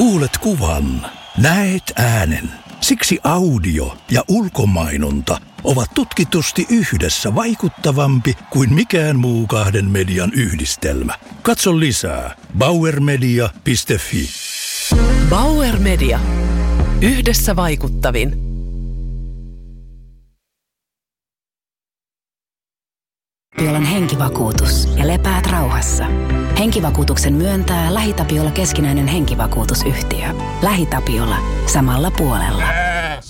Kuulet kuvan, näet äänen. Siksi audio ja ulkomainonta ovat tutkitusti yhdessä vaikuttavampi kuin mikään muu kahden median yhdistelmä. Katso lisää bauermedia.fi. Bauer Media. Yhdessä vaikuttavin. LähiTapiolan henkivakuutus ja lepäät rauhassa. Henkivakuutuksen myöntää LähiTapiola keskinäinen henkivakuutusyhtiö. LähiTapiola samalla puolella.